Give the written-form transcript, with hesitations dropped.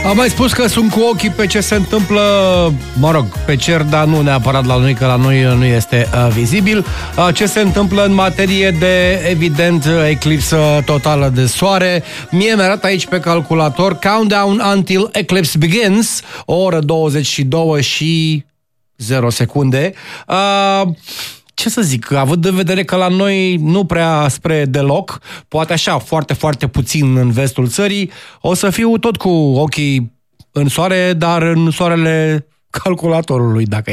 Am mai spus că sunt cu ochii pe ce se întâmplă, mă rog, pe cer, dar nu neapărat la noi, că la noi nu este vizibil. Ce se întâmplă în materie de, evident, eclipsă totală de soare. Mie mi-arată aici pe calculator Countdown Until Eclipse Begins, o oră 22 și 0 secunde. Ce să zic, având în vedere că la noi nu prea spre deloc, poate așa, foarte, foarte puțin în vestul țării, o să fiu tot cu ochii în soare, dar în soarele calculatorului, dacă